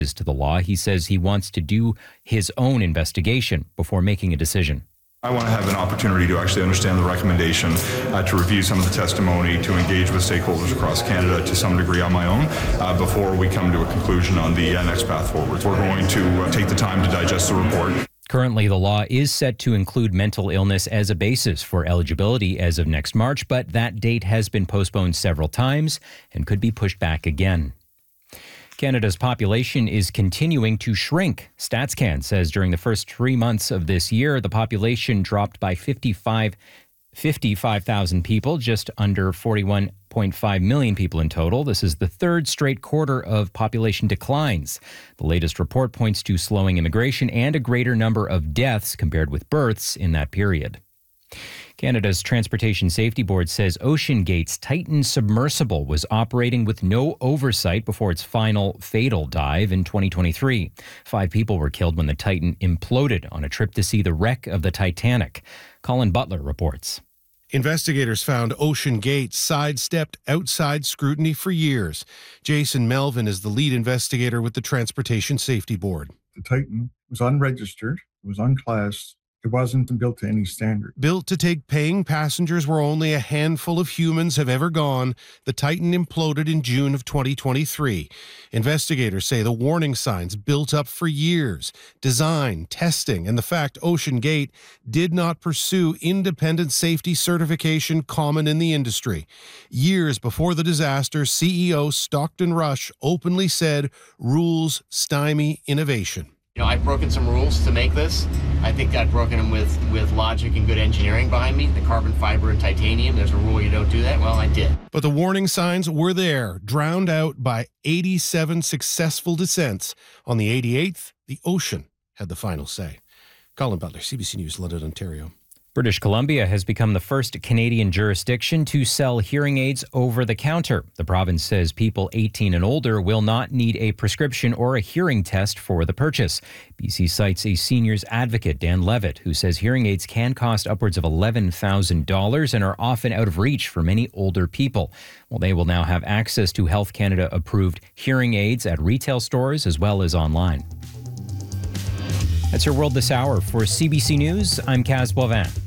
to the law. He says he wants to do his own investigation before making a decision. I want to have an opportunity to actually understand the recommendation, to review some of the testimony, to engage with stakeholders across Canada to some degree on my own before we come to a conclusion on the next path forward. We're going to take the time to digest the report. Currently, the law is set to include mental illness as a basis for eligibility as of next March, but that date has been postponed several times and could be pushed back again. Canada's population is continuing to shrink. StatsCan says during the first 3 months of this year, the population dropped by 55,000 people, just under 41.5 million people in total. This is the third straight quarter of population declines. The latest report points to slowing immigration and a greater number of deaths compared with births in that period. Canada's Transportation Safety Board says OceanGate's Titan submersible was operating with no oversight before its final fatal dive in 2023. 5 people were killed when the Titan imploded on a trip to see the wreck of the Titanic. Colin Butler reports. Investigators found OceanGate sidestepped outside scrutiny for years. Jason Melvin is the lead investigator with the Transportation Safety Board. The Titan was unregistered, it was unclassed. It wasn't built to any standard. Built to take paying passengers where only a handful of humans have ever gone, the Titan imploded in June of 2023. Investigators say the warning signs built up for years. Design, testing, and the fact OceanGate did not pursue independent safety certification common in the industry. Years before the disaster, CEO Stockton Rush openly said rules stymie innovation. I've broken some rules to make this. I think I've broken them with logic and good engineering behind me. The carbon fiber and titanium, there's a rule you don't do that. Well, I did. But the warning signs were there, drowned out by 87 successful descents. On the 88th, the ocean had the final say. Colin Butler, CBC News, London, Ontario. British Columbia has become the first Canadian jurisdiction to sell hearing aids over the counter. The province says people 18 and older will not need a prescription or a hearing test for the purchase. BC cites a seniors advocate, Dan Levitt, who says hearing aids can cost upwards of $11,000 and are often out of reach for many older people. Well, they will now have access to Health Canada approved hearing aids at retail stores as well as online. That's your World This Hour. For CBC News, I'm Kaz Boivin.